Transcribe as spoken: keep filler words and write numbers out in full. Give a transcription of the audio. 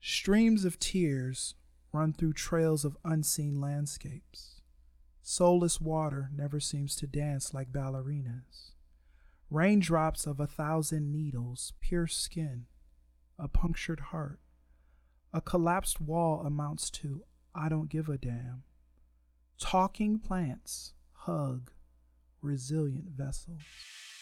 Streams of tears run through trails of unseen landscapes. Soulless water never seems to dance like ballerinas. Raindrops of a thousand needles pierce skin, a punctured heart. A collapsed wall amounts to I don't give a damn. Talking plants hug resilient vessels.